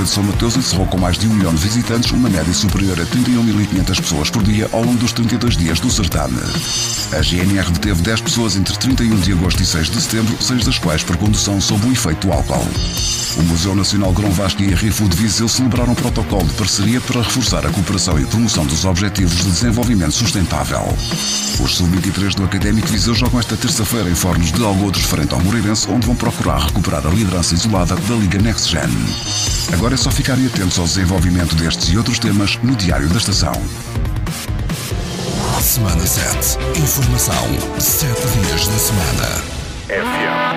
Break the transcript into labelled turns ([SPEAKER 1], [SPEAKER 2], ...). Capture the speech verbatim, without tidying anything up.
[SPEAKER 1] de São Mateus encerrou com mais de um milhão de visitantes, uma média superior a trinta e um mil e quinhentas pessoas por dia ao longo dos trinta e dois dias do certame. A G N R deteve dez pessoas entre trinta e um de agosto e seis de setembro, seis das quais por condução sob o efeito do álcool. O Museu Nacional Grão Vasco e a RIFU de Viseu celebraram um protocolo de parceria para reforçar a cooperação e promoção dos Objetivos de Desenvolvimento Sustentável. Os sub vinte e três do Académico Viseu jogam esta terça-feira em Fornos de Algodres frente ao Moreirense, onde vão procurar recuperar a liderança isolada da Liga Next Gen. Agora é só ficarem atentos ao desenvolvimento destes e outros temas no Diário da Estação.
[SPEAKER 2] Semana sete. Informação sete dias da semana.
[SPEAKER 3] F M